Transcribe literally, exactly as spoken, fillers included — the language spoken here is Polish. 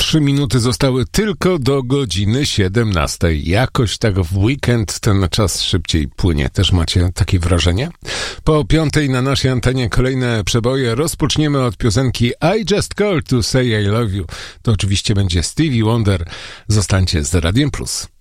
Trzy minuty zostały tylko do godziny siedemnastej. Jakoś tak w weekend ten czas szybciej płynie. Też macie takie wrażenie? Po piątej na naszej antenie kolejne przeboje. Rozpoczniemy od piosenki I Just Called to Say I Love You. To oczywiście będzie Stevie Wonder. Zostańcie z Radiem Plus.